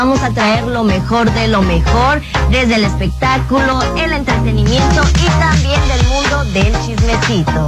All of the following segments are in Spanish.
Vamos a traer lo mejor de lo mejor, desde el espectáculo, el entretenimiento y también del mundo del chismecito.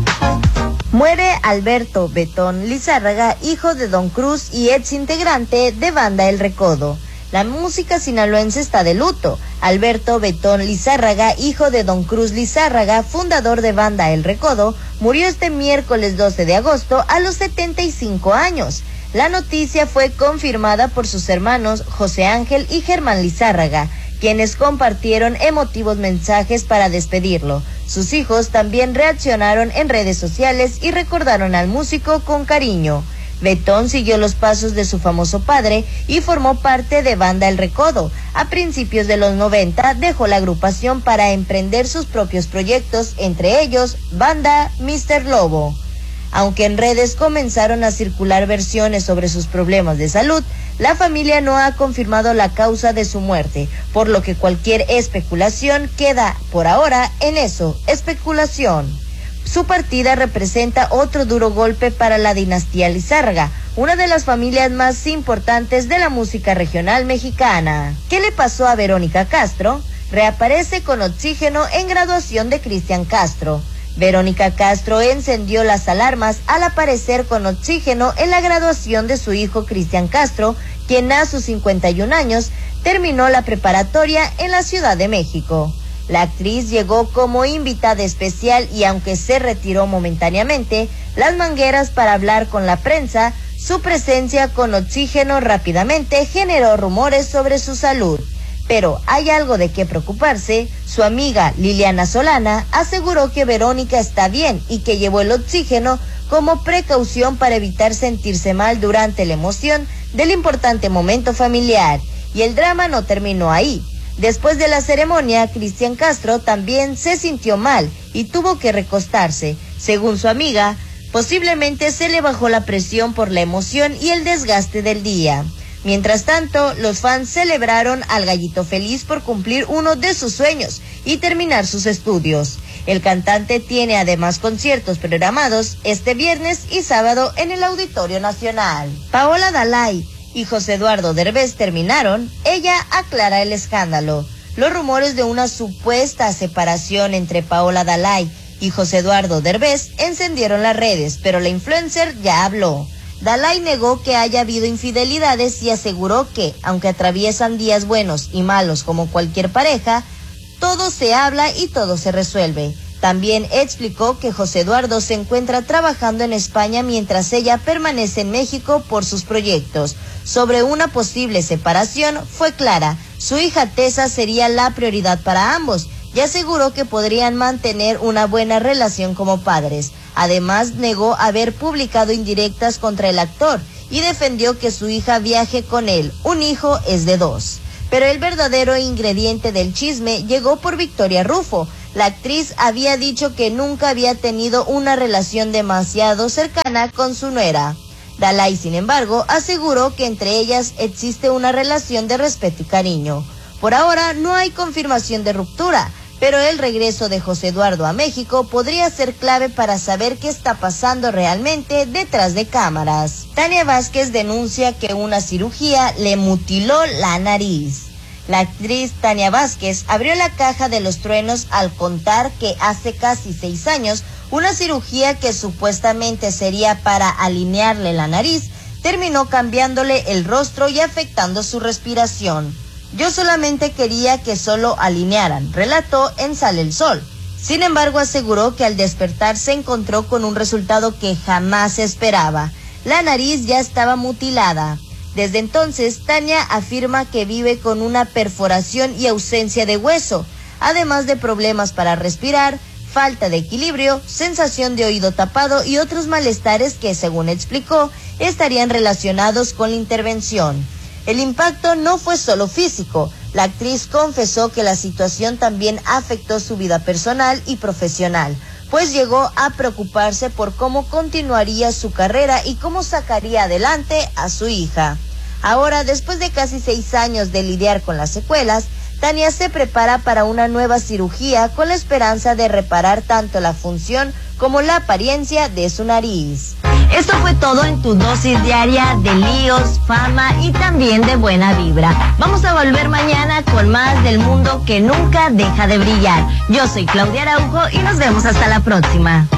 Muere Alberto Betón Lizárraga, hijo de Don Cruz y ex integrante de Banda El Recodo. La música sinaloense está de luto. Alberto Betón Lizárraga, hijo de Don Cruz Lizárraga, fundador de Banda El Recodo, murió este miércoles 12 de agosto a los 75 años. La noticia fue confirmada por sus hermanos José Ángel y Germán Lizárraga, quienes compartieron emotivos mensajes para despedirlo. Sus hijos también reaccionaron en redes sociales y recordaron al músico con cariño. Betón siguió los pasos de su famoso padre y formó parte de Banda El Recodo. A principios de los 90 dejó la agrupación para emprender sus propios proyectos, entre ellos Banda Mr. Lobo. Aunque en redes comenzaron a circular versiones sobre sus problemas de salud, la familia no ha confirmado la causa de su muerte, por lo que cualquier especulación queda, por ahora, en eso, especulación. Su partida representa otro duro golpe para la dinastía Lizárraga, una de las familias más importantes de la música regional mexicana. ¿Qué le pasó a Verónica Castro? Reaparece con oxígeno en graduación de Cristian Castro. Verónica Castro encendió las alarmas al aparecer con oxígeno en la graduación de su hijo Cristian Castro, quien a sus 51 años terminó la preparatoria en la Ciudad de México. La actriz llegó como invitada especial y aunque se retiró momentáneamente las mangueras para hablar con la prensa, su presencia con oxígeno rápidamente generó rumores sobre su salud. Pero hay algo de qué preocuparse. Su amiga Liliana Solana aseguró que Verónica está bien y que llevó el oxígeno como precaución para evitar sentirse mal durante la emoción del importante momento familiar. Y el drama no terminó ahí. Después de la ceremonia, Cristian Castro también se sintió mal y tuvo que recostarse. Según su amiga, posiblemente se le bajó la presión por la emoción y el desgaste del día. Mientras tanto, los fans celebraron al Gallito Feliz por cumplir uno de sus sueños y terminar sus estudios. El cantante tiene además conciertos programados este viernes y sábado en el Auditorio Nacional. Paola Dalai y José Eduardo Derbez terminaron. Ella aclara el escándalo. Los rumores de una supuesta separación entre Paola Dalai y José Eduardo Derbez encendieron las redes, pero la influencer ya habló. Dalai negó que haya habido infidelidades y aseguró que, aunque atraviesan días buenos y malos como cualquier pareja, todo se habla y todo se resuelve. También explicó que José Eduardo se encuentra trabajando en España mientras ella permanece en México por sus proyectos. Sobre una posible separación, fue clara, su hija Tessa sería la prioridad para ambos y aseguró que podrían mantener una buena relación como padres. Además, negó haber publicado indirectas contra el actor y defendió que su hija viaje con él. Un hijo es de 2. Pero el verdadero ingrediente del chisme llegó por Victoria Rufo. La actriz había dicho que nunca había tenido una relación demasiado cercana con su nuera. Dalai, sin embargo, aseguró que entre ellas existe una relación de respeto y cariño. Por ahora no hay confirmación de ruptura, pero el regreso de José Eduardo a México podría ser clave para saber qué está pasando realmente detrás de cámaras. Tania Vázquez denuncia que una cirugía le mutiló la nariz. La actriz Tania Vázquez abrió la caja de los truenos al contar que hace casi 6 años una cirugía que supuestamente sería para alinearle la nariz terminó cambiándole el rostro y afectando su respiración. Yo solamente quería que solo alinearan, relató en Sale el Sol. Sin embargo, aseguró que al despertar se encontró con un resultado que jamás esperaba. La nariz ya estaba mutilada. Desde entonces, Tania afirma que vive con una perforación y ausencia de hueso, además de problemas para respirar, falta de equilibrio, sensación de oído tapado y otros malestares que, según explicó, estarían relacionados con la intervención. El impacto no fue solo físico. La actriz confesó que la situación también afectó su vida personal y profesional, pues llegó a preocuparse por cómo continuaría su carrera y cómo sacaría adelante a su hija. Ahora, después de casi 6 años de lidiar con las secuelas, Tania se prepara para una nueva cirugía con la esperanza de reparar tanto la función como la apariencia de su nariz. Esto fue todo en tu dosis diaria de líos, fama y también de buena vibra. Vamos a volver mañana con más del mundo que nunca deja de brillar. Yo soy Claudia Araujo y nos vemos hasta la próxima.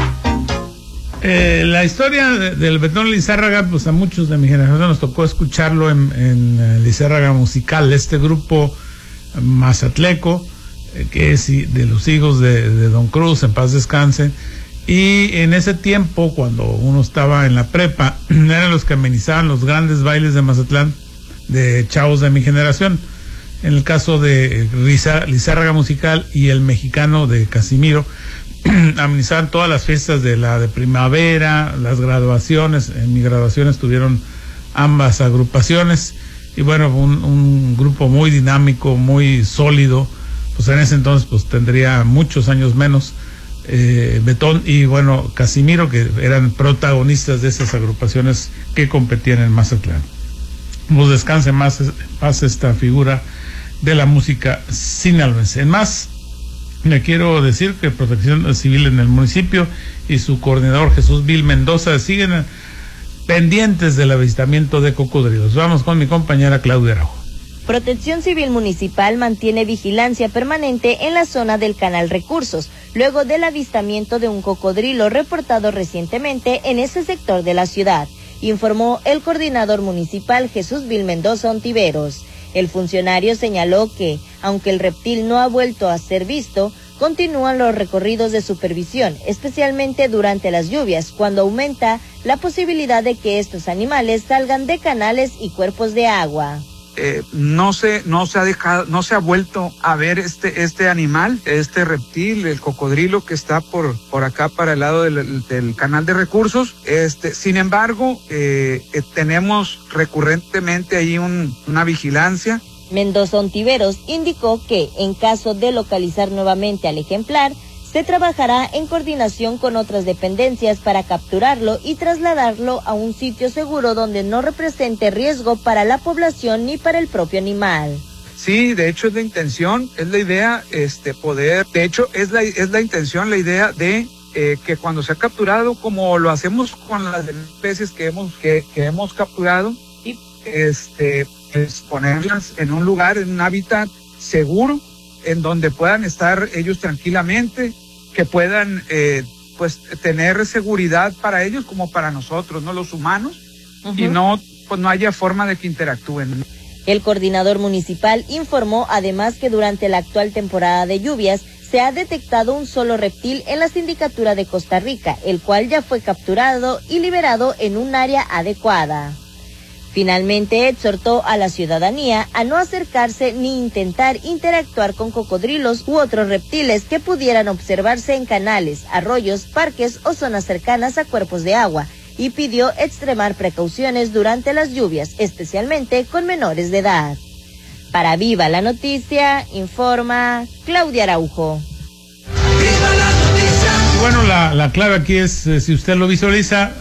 La historia del Betón Lizárraga, pues a muchos de mi generación nos tocó escucharlo en Lizárraga Musical, este grupo mazatleco, que es de los hijos de Don Cruz, en paz descanse. Y en ese tiempo, cuando uno estaba en la prepa, eran los que amenizaban los grandes bailes de Mazatlán de chavos de mi generación. En el caso de Lizárraga Musical y el Mexicano de Casimiro, amenizaban todas las fiestas de primavera, las graduaciones. En mi graduación estuvieron ambas agrupaciones, y bueno, un grupo muy dinámico, muy sólido. Pues en ese entonces pues tendría muchos años menos Betón y bueno, Casimiro, que eran protagonistas de esas agrupaciones que competían en Mazatlán. Pues descanse más paz esta figura de la música sinaloense. En más, le quiero decir que Protección Civil en el municipio y su coordinador Jesús Vil Mendoza siguen pendientes del avistamiento de cocodrilos. Vamos con mi compañera Claudia Araujo. Protección Civil Municipal mantiene vigilancia permanente en la zona del Canal Recursos, luego del avistamiento de un cocodrilo reportado recientemente en ese sector de la ciudad, informó el coordinador municipal Jesús Vil Mendoza Ontiveros. El funcionario señaló que, aunque el reptil no ha vuelto a ser visto, continúan los recorridos de supervisión, especialmente durante las lluvias, cuando aumenta la posibilidad de que estos animales salgan de canales y cuerpos de agua. No se ha vuelto a ver este animal, este reptil, el cocodrilo que está por acá para el lado del canal de recursos. Sin embargo, tenemos recurrentemente ahí una vigilancia. Mendoza Ontiveros indicó que, en caso de localizar nuevamente al ejemplar, se trabajará en coordinación con otras dependencias para capturarlo y trasladarlo a un sitio seguro donde no represente riesgo para la población ni para el propio animal. Sí, de hecho es la intención, es la idea, es la intención, la idea de que cuando se ha capturado, como lo hacemos con las especies que hemos capturado, pues ponerlas en un lugar, en un hábitat seguro, en donde puedan estar ellos tranquilamente, que puedan pues tener seguridad para ellos como para nosotros, no los humanos, y no haya forma de que interactúen. El coordinador municipal informó además que durante la actual temporada de lluvias se ha detectado un solo reptil en la sindicatura de Costa Rica, el cual ya fue capturado y liberado en un área adecuada. Finalmente, exhortó a la ciudadanía a no acercarse ni intentar interactuar con cocodrilos u otros reptiles que pudieran observarse en canales, arroyos, parques o zonas cercanas a cuerpos de agua, y pidió extremar precauciones durante las lluvias, especialmente con menores de edad. Para Viva la Noticia, informa Claudia Araujo. Y bueno, la clave aquí es, si usted lo visualiza,